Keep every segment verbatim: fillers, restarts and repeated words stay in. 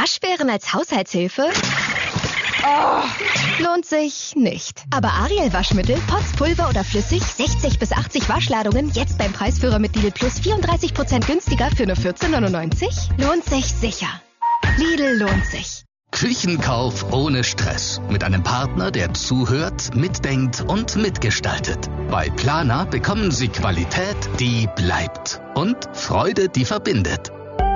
Waschbären als Haushaltshilfe? Oh, lohnt sich nicht. Aber Ariel Waschmittel, Pots, Pulver oder flüssig, sechzig bis achtzig Waschladungen, jetzt beim Preisführer mit Lidl Plus vierunddreißig Prozent günstiger für nur vierzehn neunundneunzig? Lohnt sich sicher. Lidl lohnt sich. Küchenkauf ohne Stress. Mit einem Partner, der zuhört, mitdenkt und mitgestaltet. Bei Planer bekommen Sie Qualität, die bleibt. Und Freude, die verbindet.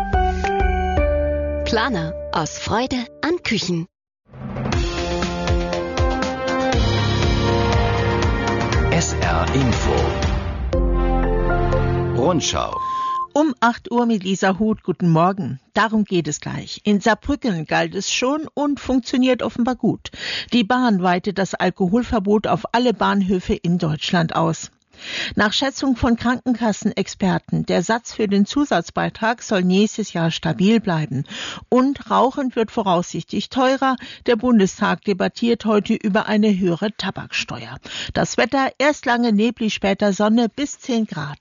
Planer. Aus Freude an Küchen. S R Info. Rundschau. Um acht Uhr mit Lisa Huth. Guten Morgen. Darum geht es gleich. In Saarbrücken galt es schon und funktioniert offenbar gut. Die Bahn weitet das Alkoholverbot auf alle Bahnhöfe in Deutschland aus. Nach Schätzung von Krankenkassenexperten, der Satz für den Zusatzbeitrag soll nächstes Jahr stabil bleiben. Und Rauchen wird voraussichtlich teurer. Der Bundestag debattiert heute über eine höhere Tabaksteuer. Das Wetter, erst lange neblig, später Sonne bis zehn Grad.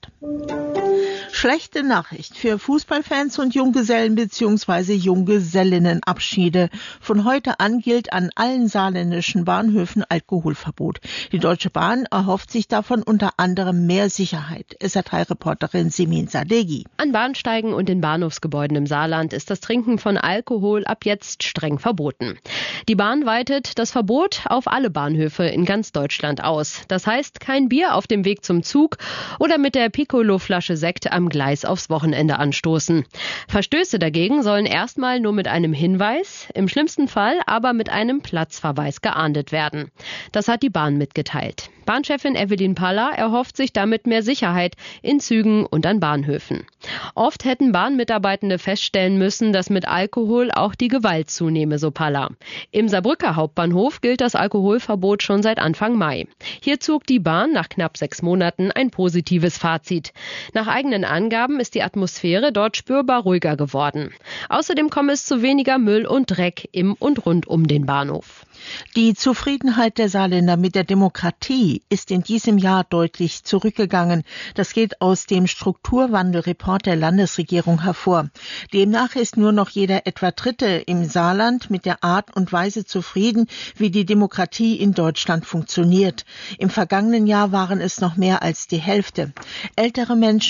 Schlechte Nachricht für Fußballfans und Junggesellen bzw. Junggesellinnenabschiede. Von heute an gilt an allen saarländischen Bahnhöfen Alkoholverbot. Die Deutsche Bahn erhofft sich davon unter anderem mehr Sicherheit. S R drei Reporterin Simin Sadeghi. An Bahnsteigen und in Bahnhofsgebäuden im Saarland ist das Trinken von Alkohol ab jetzt streng verboten. Die Bahn weitet das Verbot auf alle Bahnhöfe in ganz Deutschland aus. Das heißt, kein Bier auf dem Weg zum Zug oder mit der Piccolo-Flasche Sekt am Gleis aufs Wochenende anstoßen. Verstöße dagegen sollen erstmal nur mit einem Hinweis, im schlimmsten Fall aber mit einem Platzverweis geahndet werden. Das hat die Bahn mitgeteilt. Bahnchefin Evelyn Paller erhofft sich damit mehr Sicherheit in Zügen und an Bahnhöfen. Oft hätten Bahnmitarbeitende feststellen müssen, dass mit Alkohol auch die Gewalt zunehme, so Paller. Im Saarbrücker Hauptbahnhof gilt das Alkoholverbot schon seit Anfang Mai. Hier zog die Bahn nach knapp sechs Monaten ein positives Fazit. Nach eigenen Angaben ist die Atmosphäre dort spürbar ruhiger geworden. Außerdem komme es zu weniger Müll und Dreck im und rund um den Bahnhof. Die Zufriedenheit der Saarländer mit der Demokratie ist in diesem Jahr deutlich zurückgegangen. Das geht aus dem Strukturwandelreport der Landesregierung hervor. Demnach ist nur noch jeder etwa Dritte im Saarland mit der Art und Weise zufrieden, wie die Demokratie in Deutschland funktioniert. Im vergangenen Jahr waren es noch mehr als die Hälfte. Ältere Menschen